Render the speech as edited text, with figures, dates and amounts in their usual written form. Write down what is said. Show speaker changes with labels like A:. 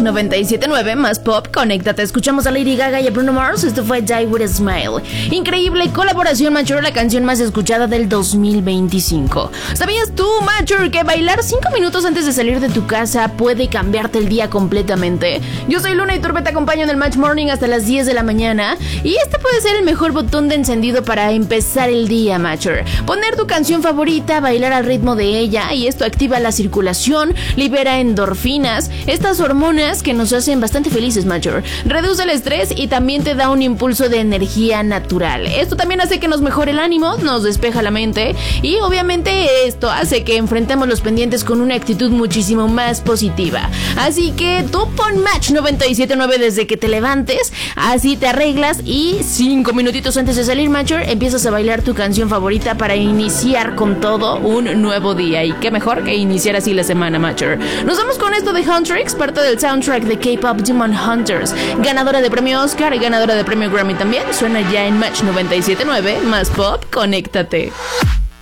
A: 97.9 más pop, conéctate. Escuchamos a Lady Gaga y a Bruno Mars. Esto fue Die With A Smile. Increíble colaboración, Macho, la canción más escuchada del 2025. ¿Sabías tú, Macho, que bailar 5 minutos antes de salir de tu casa puede cambiarte el día completamente? Yo soy Luna y Turbe, te acompaño en el Match Morning hasta las 10 de la mañana. Y este puede ser el mejor botón de encendido para empezar el día, Macho. Poner tu canción favorita, bailar al ritmo de ella, y esto activa la circulación, libera endorfinas, estas hormonas que nos hacen bastante felices, Macho. Reduce el estrés y también te da un impulso de energía natural. Esto también hace que nos mejore el ánimo, nos despeja la mente y obviamente esto hace que enfrentemos los pendientes con una actitud muchísimo más positiva. Así que tú pon Match 97.9 desde que te levantes, así te arreglas y 5 minutitos antes de salir, Macho, empiezas a bailar tu canción favorita para iniciar con todo un nuevo día. Y qué mejor que iniciar así la semana, Macho. Nos vamos con esto de Huntrix, parte del soundtrack de K-Pop Demon Hunters, ganadora de premio Oscar y ganadora de premio Grammy también. Suena ya en Match 97.9 más pop, conéctate.